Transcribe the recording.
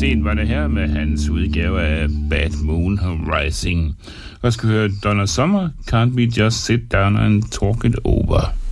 sent var det her med hans udgave af Bad Moon Rising. Og skal høre Donna Summer, Can't We Just Sit Down and Talk It Over.